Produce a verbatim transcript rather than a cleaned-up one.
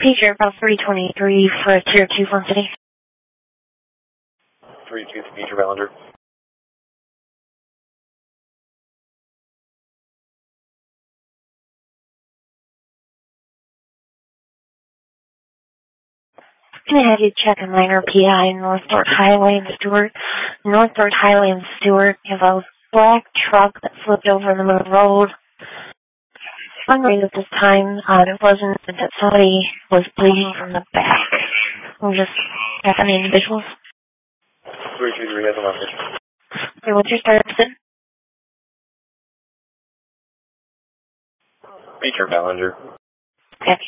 Pager about three twenty-three for a tier two Fun City. three two three, Pager Ballinger. I'm going to have you check a minor P I in North Thorpe Highway in Stewart. North Thorpe Highway in Stewart, you have a black truck that flipped over in the middle of the road. Wondering at this time, uh, it wasn't that somebody was bleeding from the back. We're just checking the individuals. three two three has a message. Okay, what's your status? Pager Ballinger.